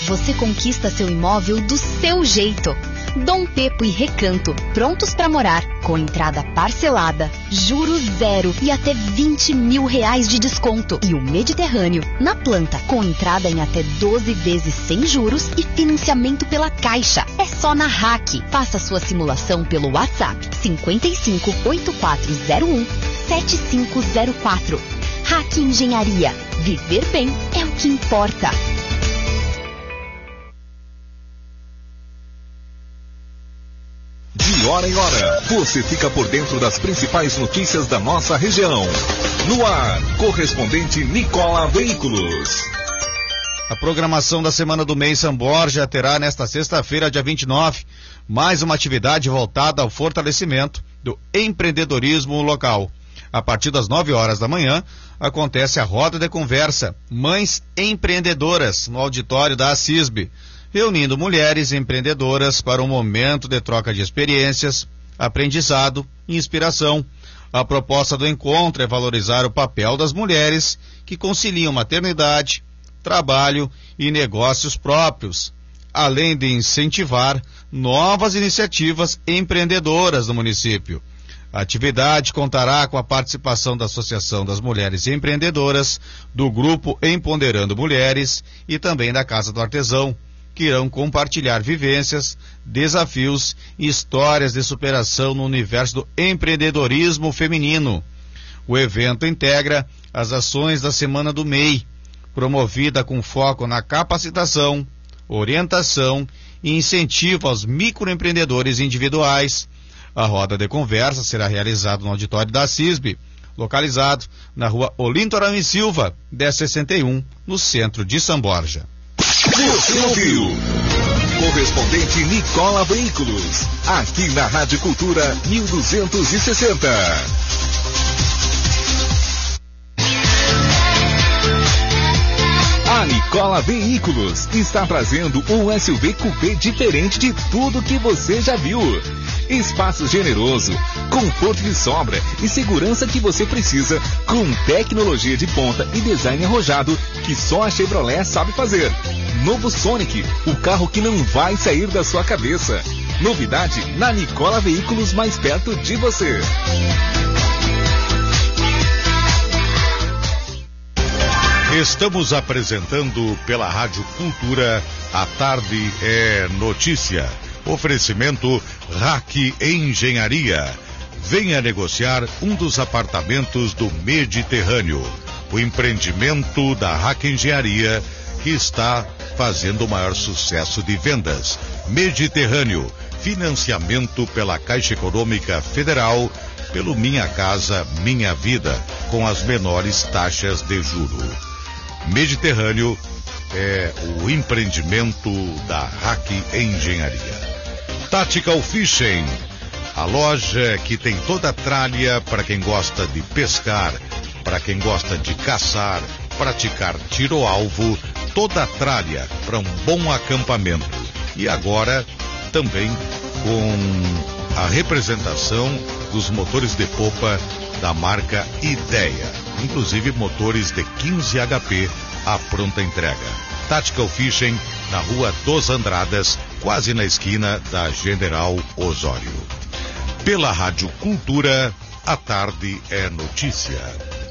você conquista seu imóvel do seu jeito. Dom Pepo e Recanto, prontos para morar, com entrada parcelada, juros zero e até R$20 mil de desconto. E o Mediterrâneo, na planta, com entrada em até 12 vezes sem juros e financiamento pela Caixa. É só na RAC. Faça sua simulação pelo WhatsApp 55 8401 7504. RAC Engenharia. Viver bem é o que importa. De hora em hora, você fica por dentro das principais notícias da nossa região. No ar, correspondente Nicola Veículos. A programação da Semana do Mês São Borja terá nesta sexta-feira, dia 29, mais uma atividade voltada ao fortalecimento do empreendedorismo local. A partir das 9 horas da manhã, acontece a roda de conversa Mães Empreendedoras, no auditório da ACISB, reunindo mulheres empreendedoras para um momento de troca de experiências, aprendizado e inspiração. A proposta do encontro é valorizar o papel das mulheres que conciliam maternidade, trabalho e negócios próprios, além de incentivar novas iniciativas empreendedoras no município. A atividade contará com a participação da Associação das Mulheres Empreendedoras, do Grupo Empoderando Mulheres e também da Casa do Artesão, que irão compartilhar vivências, desafios e histórias de superação no universo do empreendedorismo feminino. O evento integra as ações da Semana do MEI, promovida com foco na capacitação, orientação e incentivo aos microempreendedores individuais. A roda de conversa será realizada no auditório da CISB, localizado na rua Olinto Arame Silva, 1061, no centro de São Borja. Você ouviu? Correspondente Nicola Veículos, aqui na Rádio Cultura 1260. A Nicola Veículos está trazendo um SUV coupé diferente de tudo que você já viu. Espaço generoso, conforto de sobra e segurança que você precisa, com tecnologia de ponta e design arrojado que só a Chevrolet sabe fazer. Novo Sonic, o carro que não vai sair da sua cabeça. Novidade na Nicola Veículos, mais perto de você. Estamos apresentando pela Rádio Cultura, A Tarde é Notícia. Oferecimento RAC Engenharia. Venha negociar um dos apartamentos do Mediterrâneo. O empreendimento da RAC Engenharia que está fazendo o maior sucesso de vendas. Mediterrâneo, financiamento pela Caixa Econômica Federal, pelo Minha Casa Minha Vida, com as menores taxas de juro. Mediterrâneo é o empreendimento da RAC Engenharia. Tactical Fishing, a loja que tem toda a tralha para quem gosta de pescar, para quem gosta de caçar, praticar tiro-alvo, toda a tralha para um bom acampamento. E agora também com a representação dos motores de popa da marca Ideia, inclusive motores de 15 HP à pronta entrega. Tactical Fishing, na Rua dos Andradas, quase na esquina da General Osório. Pela Rádio Cultura, A Tarde é Notícia.